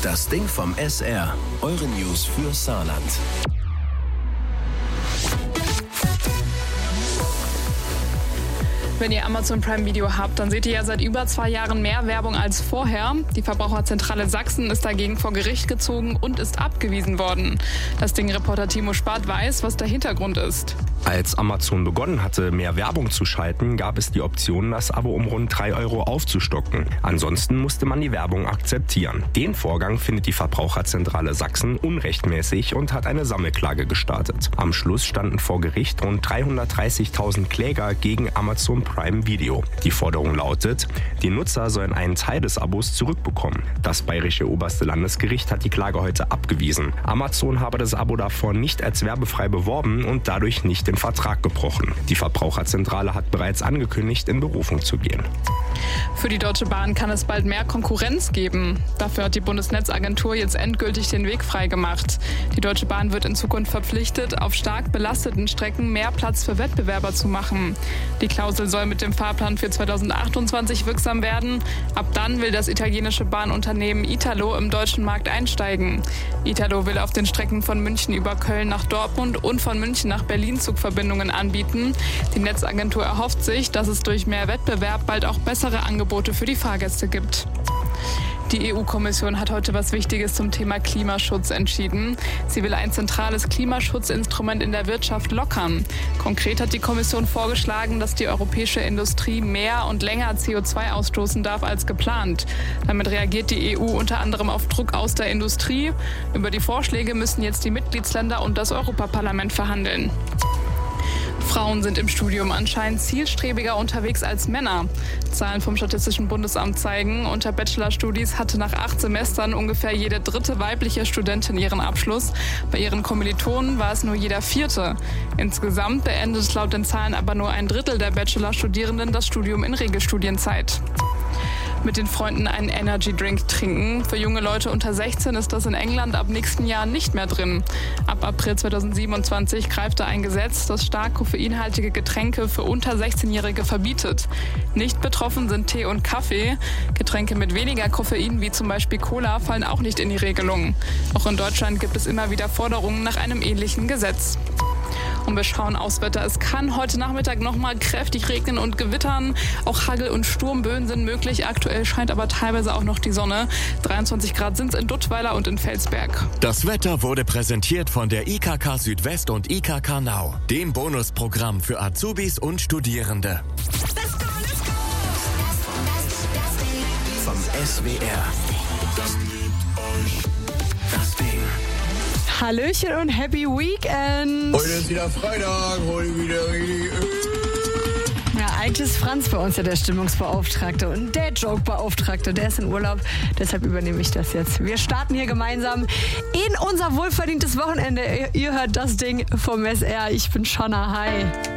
Das Ding vom SR. Eure News für Saarland. Wenn ihr Amazon Prime Video habt, dann seht ihr ja seit über 2 Jahren mehr Werbung als vorher. Die Verbraucherzentrale Sachsen ist dagegen vor Gericht gezogen und ist abgewiesen worden. Das Ding-Reporter Timo Spart weiß, was der Hintergrund ist. Als Amazon begonnen hatte, mehr Werbung zu schalten, gab es die Option, das Abo um rund 3 € aufzustocken. Ansonsten musste man die Werbung akzeptieren. Den Vorgang findet die Verbraucherzentrale Sachsen unrechtmäßig und hat eine Sammelklage gestartet. Am Schluss standen vor Gericht rund 330.000 Kläger gegen Amazon Prime Video. Die Forderung lautet, die Nutzer sollen einen Teil des Abos zurückbekommen. Das bayerische oberste Landesgericht hat die Klage heute abgewiesen. Amazon habe das Abo davor nicht als werbefrei beworben und dadurch nicht den Vertrag gebrochen. Die Verbraucherzentrale hat bereits angekündigt, in Berufung zu gehen. Für die Deutsche Bahn kann es bald mehr Konkurrenz geben. Dafür hat die Bundesnetzagentur jetzt endgültig den Weg freigemacht. Die Deutsche Bahn wird in Zukunft verpflichtet, auf stark belasteten Strecken mehr Platz für Wettbewerber zu machen. Die Klausel soll mit dem Fahrplan für 2028 wirksam werden. Ab dann will das italienische Bahnunternehmen Italo im deutschen Markt einsteigen. Italo will auf den Strecken von München über Köln nach Dortmund und von München nach Berlin Zugverbindungen anbieten. Die Netzagentur erhofft sich, dass es durch mehr Wettbewerb bald auch bessere Angebote für die Fahrgäste gibt. Die EU-Kommission hat heute was Wichtiges zum Thema Klimaschutz entschieden. Sie will ein zentrales Klimaschutzinstrument in der Wirtschaft lockern. Konkret hat die Kommission vorgeschlagen, dass die europäische Industrie mehr und länger CO2 ausstoßen darf als geplant. Damit reagiert die EU unter anderem auf Druck aus der Industrie. Über die Vorschläge müssen jetzt die Mitgliedsländer und das Europaparlament verhandeln. Frauen sind im Studium anscheinend zielstrebiger unterwegs als Männer. Zahlen vom Statistischen Bundesamt zeigen, unter Bachelorstudies hatte nach 8 Semestern ungefähr jede 3. weibliche Studentin ihren Abschluss. Bei ihren Kommilitonen war es nur jeder 4. Insgesamt beendet laut den Zahlen aber nur 1/3 der Bachelorstudierenden das Studium in Regelstudienzeit. Mit den Freunden einen Energy-Drink trinken. Für junge Leute unter 16 ist das in England ab nächsten Jahr nicht mehr drin. Ab April 2027 greift da ein Gesetz, das stark koffeinhaltige Getränke für unter 16-Jährige verbietet. Nicht betroffen sind Tee und Kaffee. Getränke mit weniger Koffein, wie zum Beispiel Cola, fallen auch nicht in die Regelung. Auch in Deutschland gibt es immer wieder Forderungen nach einem ähnlichen Gesetz. Und wir schauen aufs Wetter. Es kann heute Nachmittag nochmal kräftig regnen und gewittern. Auch Hagel- und Sturmböen sind möglich. Aktuell scheint aber teilweise auch noch die Sonne. 23 Grad sind es in Duttweiler und in Felsberg. Das Wetter wurde präsentiert von der IKK Südwest und IKK Now, dem Bonusprogramm für Azubis und Studierende. Vom SWR. Das Ding. Hallöchen und Happy Weekend. Heute ist wieder Freitag, heute wieder richtig. Ja, eigentlich ist Franz bei uns ja der Stimmungsbeauftragte und der Joke-Beauftragte. Der ist in Urlaub, deshalb übernehme ich das jetzt. Wir starten hier gemeinsam in unser wohlverdientes Wochenende. Ihr hört das Ding vom SR. Ich bin Shana. Hi.